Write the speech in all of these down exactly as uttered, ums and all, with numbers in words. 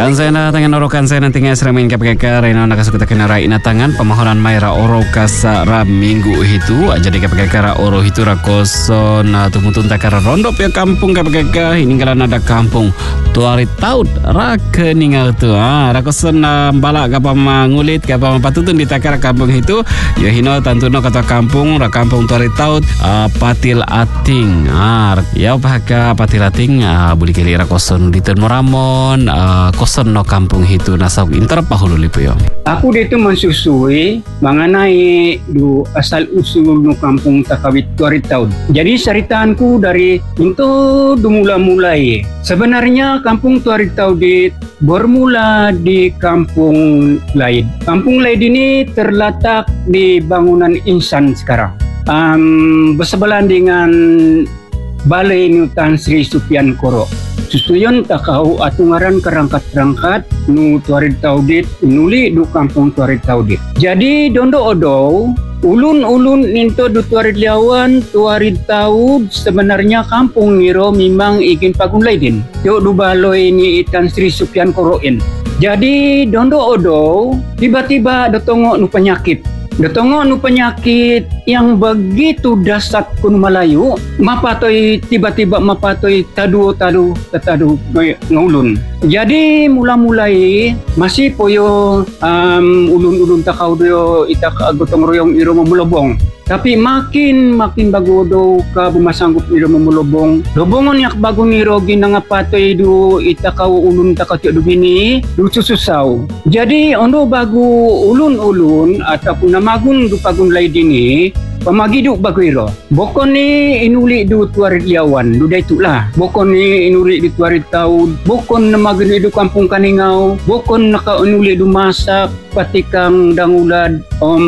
Dan saya na tangan orokan saya nanti ngai seramain kapkaka Rena nakasuk kita kena rai na tangan pemahoran mai ra oro kasa ra minggu itu jadi kapkaka ra oro itu ra koson tumutun takara rondo pe kampung kapkaka ini kalau ada kampung tuari taud ra keningal tu ah ra koson bala kapa mangulit kapa patutun di takara kampung itu ya hino tantuno kata kampung ra kampung tuari taud patil ating ah ya bahaka patil ating buli kali ra koson di Moramon uh, koson no kampung itu nasab inter pahulu lipu yo. Aku dia tu mensusui mengenai du asal usul no kampung Takawit tuari taud. Jadi ceritaanku dari itu dumula mulai. Sebenarnya kampung tuari taud bermula di kampung Laid. Kampung Laid ini terletak di bangunan Insan sekarang. Um, bersebelahan dengan Balai Nutan Sri Supian Koro. Susuyon takau atungaran kerangkat-kerangkat nu tuarit taudit nuli du kampung tuarit taudit. Jadi dondo odo ulun-ulun ninto du tuarit liawan tuarit taud sebenarnya kampung niro memang ingin pagun laidin. Yo du baloi ni Tan Sri Supian Koroin. Jadi dondo odo tiba-tiba dotongo nu penyakit. Dotongo nu penyakit yang begitu dasar kun Melayu, mapatoi tiba-tiba mapatoi tadu tadu tadu ngulun. Jadi mula-mulai masih poyo um, ulun-ulun takau dio itak gotong royong iro memulobong. Tapi makin makin bagodo ka bumasanggup iro memulobong. Lobongon yak bago niro ginangapatoy do itakau ulun takatyo do bini do sususaw. Jadi ondo bago ulun-ulun ataupun namagun do pagun lay dini pamagidu bago iro. Bokon ni inuli do tuarit liawan do daytula. Bokon ni inuli do tuarit taud. Bokon namagun do kampung Kaningau. Bokon nakaunuli do masak patikang dangulad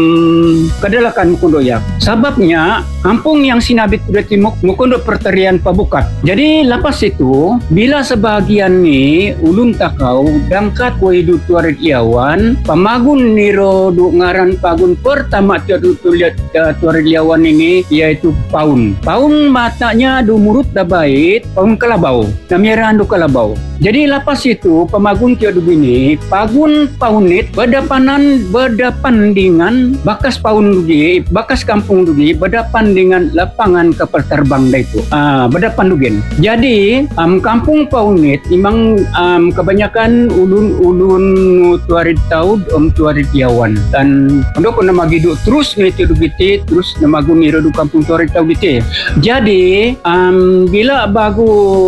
um, kadalakan mukundoyak. Sababnya kampung yang sinabit udah timuk mukundo pertarian pabukat. Jadi lepas itu bila sebahagian ni ulun takau dangkat waidu tuarit iawan pamagun niro du ngaran pagun pertama tiadu tuliat uh, tuarit iawan ini yaitu paun. Paun matanya du murut da bait paun kalabau. Namiran du kalabau. Jadi lepas itu pemagun tiadu bini pagun paunit berdepanan berdepan dengan bakas paun dugi bakas kampung dugi berdepan dengan lapangan kapal terbang dah itu ah berdepan dugin. Jadi um, kampung paunit memang um, kebanyakan ulun-ulun tuarit taud om tuarit iawan dan untuk nama gidu terus ngitu dugiti terus nama guni rodu kampung tuarit taud itu. Jadi um, bila bagu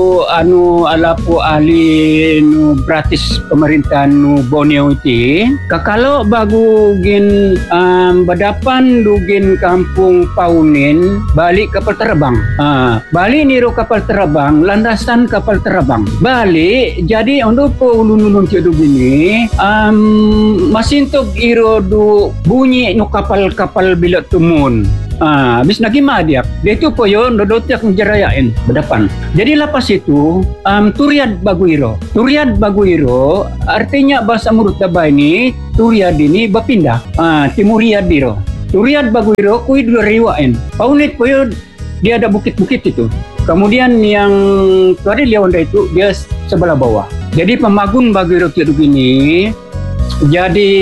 anu alapu ahli nu gratis pemerintahan nu Borneo itu kakalo bagu gin um, berdepan dugin kampung paunin balik kapal terbang ha, balik niru kapal terbang landasan kapal terbang balik jadi untuk ulun-ulun tiadu gini um, masih untuk iro du bunyi nu kapal-kapal bila tumun. Ah, habis lagi madiak. Dia itu poyo ndodotiak ngerayain berdepan. Jadi lepas itu um, turiad baguiro. Turiad baguiro artinya bahasa Murut Dabai ini turiad ini berpindah. Ah, timuriad diro. Turiad baguiro kui dua riwain. Paunit poyo dia ada bukit-bukit itu. Kemudian yang tuari liawanda itu dia sebelah bawah. Jadi pemagun baguiro tiadu gini. Jadi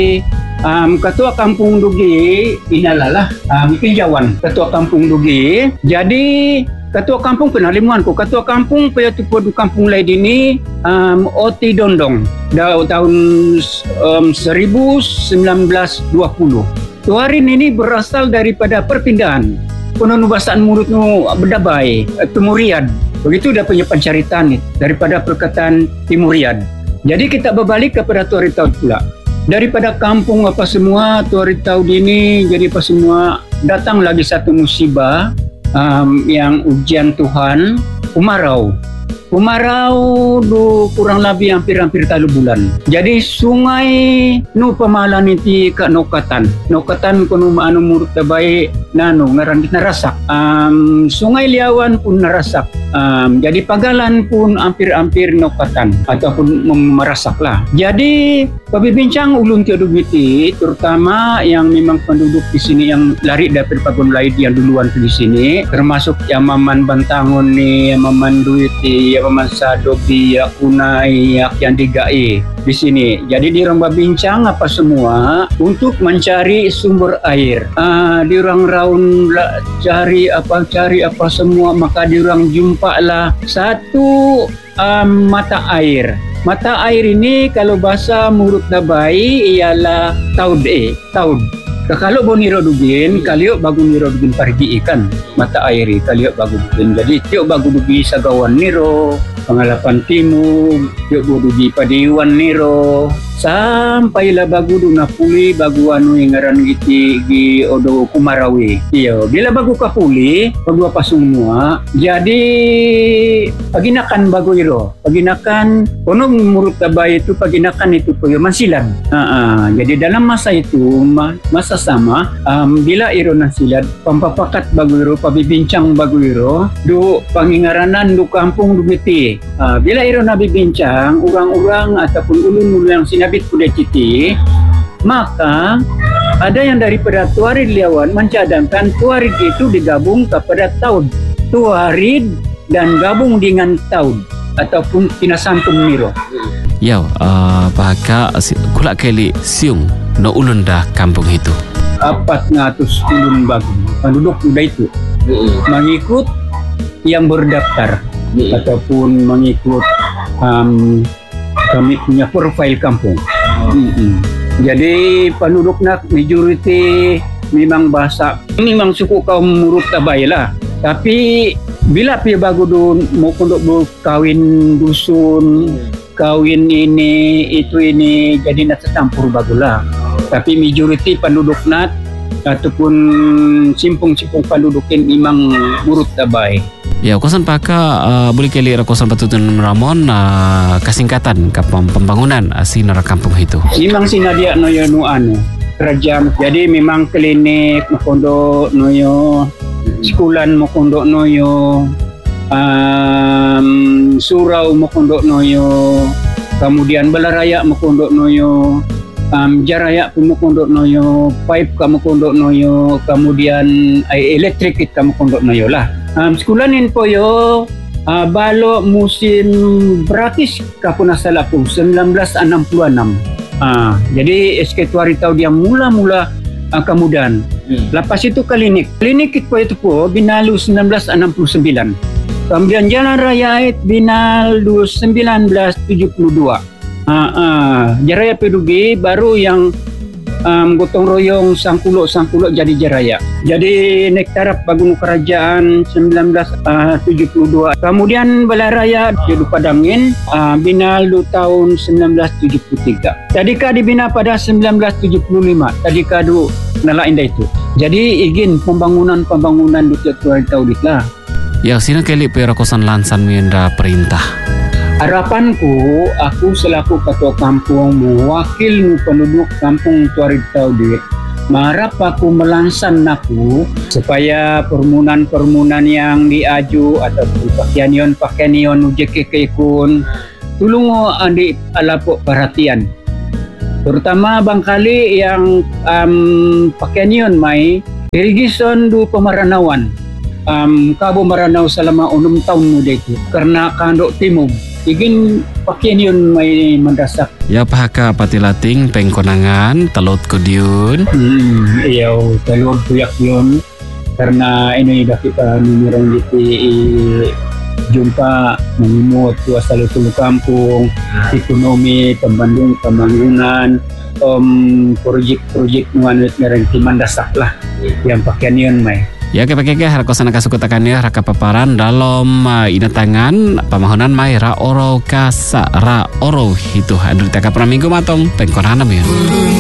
Um, ketua kampung Dugi inalalah um, pinjawan ketua kampung Dugi. Jadi ketua kampung penalimuan ko ketua kampung payatupo du kampung lain ini um, Oti Dondong dah tahun um, seribu sembilan ratus dua puluh. Tuarin ini berasal daripada perpindahan penunubasaan mulut nu berdabai Timuriad. Begitu dah punya pencaritaan daripada perkataan Timuriad. Jadi kita berbalik kepada tuarit taud pula. Daripada kampung apa semua tuarit taud ini jadi apa semua datang lagi satu musibah um, yang ujian Tuhan umarau. Umarau du kurang lebih hampir-hampir talu bulan. Jadi sungai nu pamalan iti ka nokatan. Nokatan kuno anu Murut Dabai nanu ngaran narasak. Um, sungai Liawan pun narasak. Um, jadi pagalan pun hampir-hampir nokatan ataupun merasak lah. Jadi pabibincang ulun tiada biti, terutama yang memang penduduk di sini yang lari dari pagun lain yang duluan di sini, termasuk yang Maman Bantangon ni, yang Maman Duiti, yang Maman Sadobi, yang Kunai, yang Digai di sini. Jadi diorang berbincang apa semua untuk mencari sumber air. Uh, diorang raun lah, cari apa cari apa semua, maka diorang jumpa lah satu um, mata air. Mata air ini kalau bahasa Murut Dabai ialah taud eh, taud. Kalau bo niro dugin, kaliok bagu niro dugin pergi ikan mata air ini kaliok bagu dugin. Jadi tiok bagu dugi Sagawan niro, Pangalapan Timur, tiok bagu dugi Padiwan niro, sampailah bagu du napuli bagu anu ngaran giti gi odo Kumarawi. Iyo, bila bagu kapuli, bagu apa semua. Jadi paginakan bagu iro, paginakan kono Murut Dabai itu paginakan itu puyo mansilad. Uh-uh. Jadi dalam masa itu masa sama um, bila iro nansilad pampapakat bagu iro, pabibincang bagu iro du pangingaranan du kampung du biti. Uh, bila iro nabibincang orang-orang ataupun ulun-ulun yang sinabit kuda citi, maka ada yang daripada Tuarid Liawan mencadangkan Tuarid itu digabung kepada Taud. Tuarid dan gabung dengan Taud ataupun Pinasantum Niro. Yaw, uh, bahaka kulak keli siung no ulun dah kampung itu. Apat ngatus ulun bagu penduduk muda itu mengikut yang berdaftar ataupun mengikut um, kami punya profil kampung. Mm-hmm. Jadi penduduk nak majoriti memang bahasa memang suku kaum Murut Dabai lah. Tapi bila pi bagu dun mau kondok kawin dusun, kawin ini itu ini jadi nak tercampur bagulah. Tapi majoriti penduduk nat ataupun simpung-simpung pendudukin memang Murut Dabai. Ya, kosan paka uh, boleh kali kosan Patutun Ramon uh, kesingkatan kapam pembangunan uh, sinar kampung itu. Memang sinadia noyo no anu kerajaan. Jadi memang klinik mokondo noyo, sekulan mokondo noyo, um, surau mokondo noyo, kemudian Balaraya mokondo noyo, um, Jaraya pun mokondo noyo, pipe kamu mokondo noyo, kemudian ay, elektrik kita mokondo noyo lah. Um, sekulanin po yo uh, balo musim beratis kapuna salah po sembilan belas enam puluh enam. Uh, jadi S K Tuari tahu dia mula-mula uh, kemudian. Hmm. Lepas itu klinik. Klinik itu itu po binalu sembilan belas enam puluh sembilan. Kemudian Jalan Raya it binalu sembilan belas tujuh puluh dua. Uh, uh, Jaraya Pedugi baru yang Um, gotong royong sangkulok-sangkulok jadi Jaraya. Jadi nektarap bagun kerajaan sembilan belas tujuh puluh dua. Kemudian Balaraya di Padangin uh, binal du tahun sembilan belas tujuh puluh tiga. Tadika dibina pada sembilan belas tujuh puluh lima. Tadika du nala indah itu. Jadi izin pembangunan-pembangunan du tiap tuari taudit lah. Ya, sina kali pera kosan lansan mienda perintah. Harapanku, aku selaku ketua kampung mewakil penduduk kampung Tuarid Taudit, mengharap aku melansan aku supaya permunan-permunan yang diaju ataupun pakaian-pakaian ujek kekun tulungo andi alapok perhatian. Terutama bangkali yang um, pakaian mai irigison du pemaranawan. Um, Kabo Maranao selama enam tahun muda itu karena kandok timum ingin pakaian yun may mendasak. Ya pahaka patilating pengkonangan talot kudiun. Hmm, iyo talot kuyak yun karena ini dah kita numerong diti jumpa menimut asal usul kampung, ekonomi, pembandung, pembangunan, um, projek-projek nuanut mereng timandasak lah yang pakaian yun may. Ya kepake-ke harakosan kasukutakannya raka paparan dalam uh, inatangan pamahonan mai ra oro kasa ra oro itu adul taka praminggu matong pengkoranam ya.